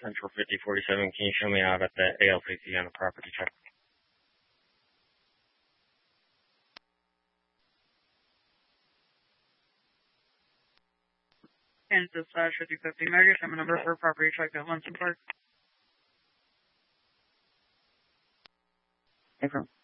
Central 5047. Can you show me out at the ALCC on a property check? And dispatch 5050 Mega, time number for property check at Munson Park. Affirm.